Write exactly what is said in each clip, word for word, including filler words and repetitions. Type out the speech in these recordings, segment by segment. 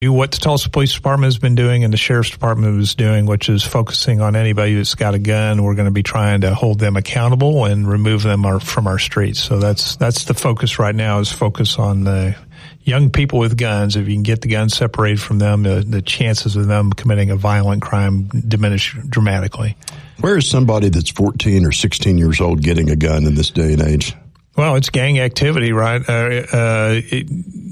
Do what the Tulsa Police Department has been doing and the Sheriff's Department was doing, which is focusing on anybody that's got a gun. We're going to be trying to hold them accountable and remove them our, from our streets. So that's that's the focus right now, is focus on the young people with guns. If you can get the guns separated from them, the, the chances of them committing a violent crime diminish dramatically. Where is somebody that's fourteen or sixteen years old getting a gun in this day and age? Well, it's gang activity, right? Uh, uh, it,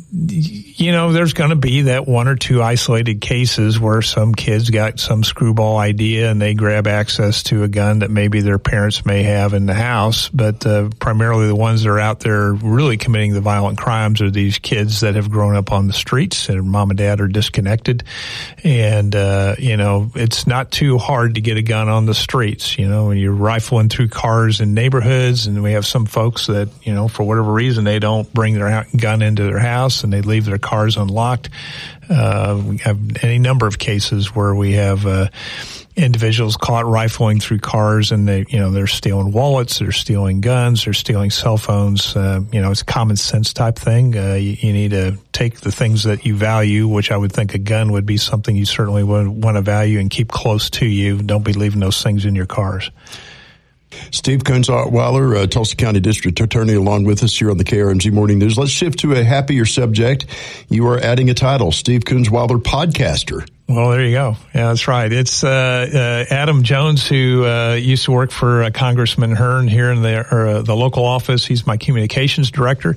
you know, there's going to be that one or two isolated cases where some kids got some screwball idea and they grab access to a gun that maybe their parents may have in the house. But uh, primarily the ones that are out there really committing the violent crimes are these kids that have grown up on the streets and mom and dad are disconnected. And, uh, you know, it's not too hard to get a gun on the streets. You know, when you're rifling through cars in neighborhoods, and we have some folks that, you know, for whatever reason, they don't bring their gun into their house and they leave their cars unlocked. Uh, we have any number of cases where we have uh, individuals caught rifling through cars, and they, you know, they're stealing wallets, they're stealing guns, they're stealing cell phones. Uh, you know, it's a common sense type thing. Uh, you, you need to take the things that you value, which I would think a gun would be something you certainly would want to value, and keep close to you. Don't be leaving those things in your cars. Steve Kunzweiler, uh, Tulsa County District Attorney, along with us here on the K R M G Morning News. Let's shift to a happier subject. You are adding a title, Steve Kunzweiler Podcaster. Well, there you go. Yeah, that's right. It's uh, uh Adam Jones, who uh used to work for uh, Congressman Hearn here in the, or, uh, the local office. He's my communications director.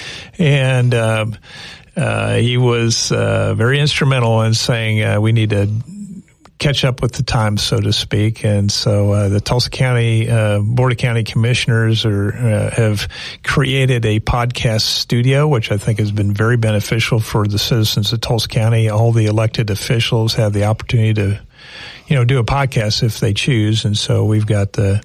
And uh, uh he was uh very instrumental in saying uh, we need to catch up with the times, so to speak. And so uh, the Tulsa County uh, Board of County Commissioners are, uh, have created a podcast studio, which I think has been very beneficial for the citizens of Tulsa County. All the elected officials have the opportunity to, you know, do a podcast if they choose. And so we've got the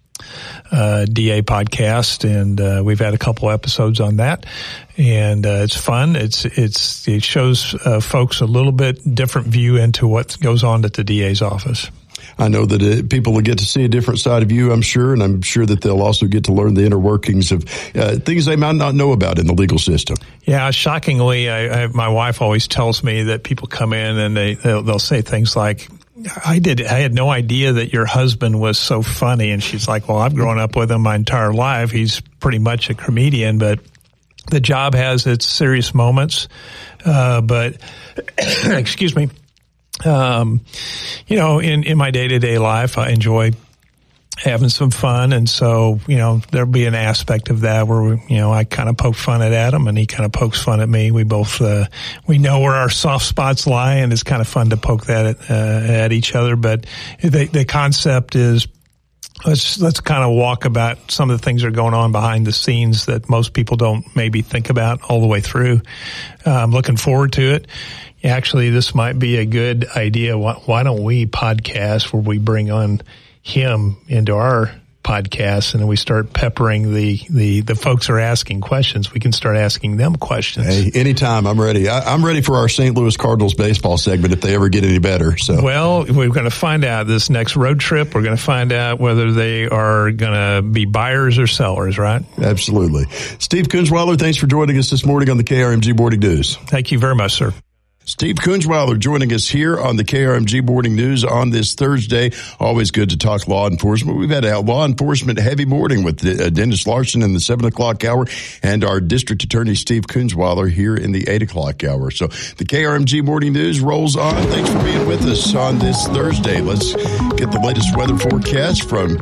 uh, D A podcast, and uh, we've had a couple episodes on that. And uh, it's fun. It's it's it shows uh, folks a little bit different view into what goes on at the D A's office. I know that uh, people will get to see a different side of you, I'm sure, and I'm sure that they'll also get to learn the inner workings of uh, things they might not know about in the legal system. Yeah, shockingly, I, I, my wife always tells me that people come in and they they'll, they'll say things like, I did. I had no idea that your husband was so funny. And she's like, well, I've grown up with him my entire life. He's pretty much a comedian, but the job has its serious moments. Uh, but, excuse me, um, you know, in, in my day-to-day life, I enjoy having some fun. And so, you know, there'll be an aspect of that where, we, you know, I kind of poke fun at Adam and he kind of pokes fun at me. We both, uh, we know where our soft spots lie, and it's kind of fun to poke that at, uh, at each other. But the, the concept is, let's, let's kind of walk about some of the things that are going on behind the scenes that most people don't maybe think about all the way through. Uh, I'm looking forward to it. Actually, this might be a good idea. Why, why don't we podcast where we bring on him into our podcast, and then we start peppering the, the, the folks who are asking questions. We can start asking them questions. Hey, anytime. I'm ready. I, I'm ready for our Saint Louis Cardinals baseball segment if they ever get any better. So, well, we're going to find out this next road trip. We're going to find out whether they are going to be buyers or sellers, right? Absolutely. Steve Kunzweiler, thanks for joining us this morning on the K R M G Morning News. Thank you very much, sir. Steve Kunzweiler joining us here on the K R M G Morning News on this Thursday. Always good to talk law enforcement. We've had a law enforcement heavy morning with uh, Dennis Larson in the seven o'clock hour and our district attorney Steve Kunzweiler here in the eight o'clock hour. So the K R M G Morning News rolls on. Thanks for being with us on this Thursday. Let's get the latest weather forecast from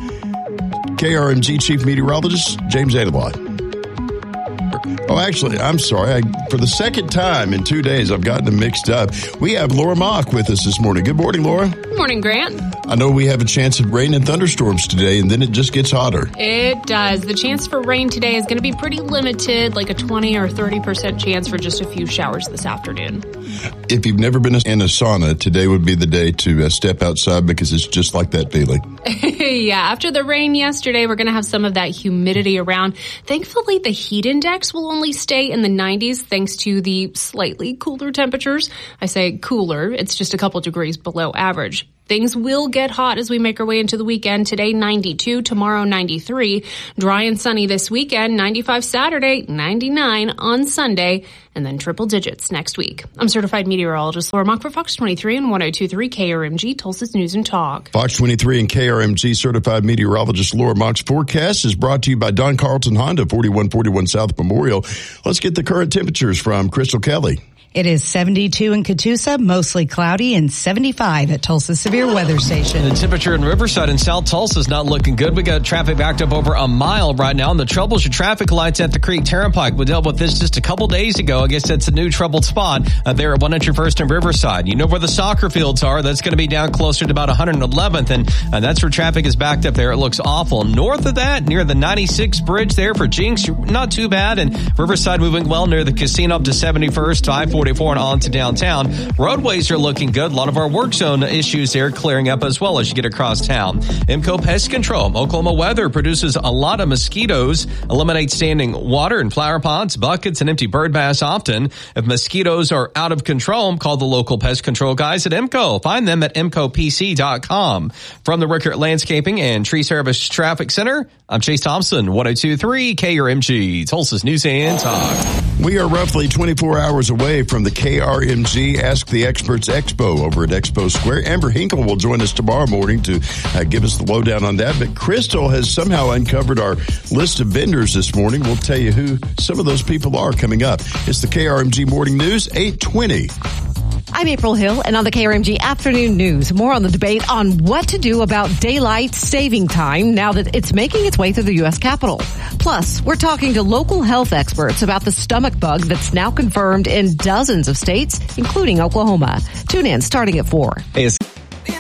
K R M G Chief Meteorologist James Adelot. Oh, actually, I'm sorry. I, for the second time in two days, I've gotten them mixed up. We have Laura Mock with us this morning. Good morning, Laura. Good morning, Grant. I know we have a chance of rain and thunderstorms today, and then it just gets hotter. It does. The chance for rain today is going to be pretty limited, like a twenty or thirty percent chance for just a few showers this afternoon. If you've never been in a sauna, today would be the day to uh, step outside because it's just like that feeling. Yeah, after the rain yesterday, we're going to have some of that humidity around. Thankfully, the heat index will only stay in the nineties thanks to the slightly cooler temperatures. I say cooler, it's just a couple degrees below average. Things will get hot as we make our way into the weekend. Today, ninety-two. Tomorrow, ninety-three. Dry and sunny this weekend. ninety-five Saturday, ninety-nine on Sunday, and then triple digits next week. I'm certified meteorologist Laura Mock for Fox twenty-three and one oh two point three K R M G, Tulsa's News and Talk. Fox twenty-three and K R M G certified meteorologist Laura Mock's forecast is brought to you by Don Carlton Honda, forty-one forty-one South Memorial. Let's get the current temperatures from Crystal Kelly. It is seventy-two in Catoosa, mostly cloudy, and seventy-five at Tulsa Severe Weather Station. The temperature in Riverside and South Tulsa is not looking good. We got traffic backed up over a mile right now. And the troubles, your traffic lights at the Creek Turnpike. We dealt with this just a couple days ago. I guess that's a new troubled spot uh, there at one hundred first and Riverside. You know where the soccer fields are. That's going to be down closer to about one hundred eleventh. And uh, that's where traffic is backed up there. It looks awful. North of that, near the ninety-six bridge there for Jinx, not too bad. And Riverside moving well near the casino up to seventy-first, I forty-four and on to downtown. Roadways are looking good. A lot of our work zone issues there clearing up as well as you get across town. Emco Pest Control. Oklahoma weather produces a lot of mosquitoes. Eliminate standing water in flower pots, buckets, and empty bird baths often. If mosquitoes are out of control, call the local pest control guys at Emco. Find them at emco p c dot com. From the Rickert Landscaping and Tree Service Traffic Center, I'm Chase Thompson, one oh two point three K R M G, Tulsa's News and Talk. We are roughly twenty-four hours away from the K R M G Ask the Experts Expo over at Expo Square. Amber Hinkle will join us tomorrow morning to uh, give us the lowdown on that. But Crystal has somehow uncovered our list of vendors this morning. We'll tell you who some of those people are coming up. It's the K R M G Morning News, eight twenty. I'm April Hill, and on the K R M G Afternoon News, more on the debate on what to do about daylight saving time now that it's making its way through the U S Capitol. Plus, we're talking to local health experts about the stomach bug that's now confirmed in dozens of states, including Oklahoma. Tune in starting at four. Hey,